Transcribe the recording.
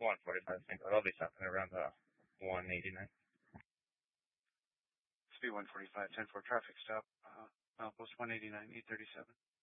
145 St. Cloud. I'll be stopping around 189. Speed 145, 10-4 traffic stop. Milepost 189, 837.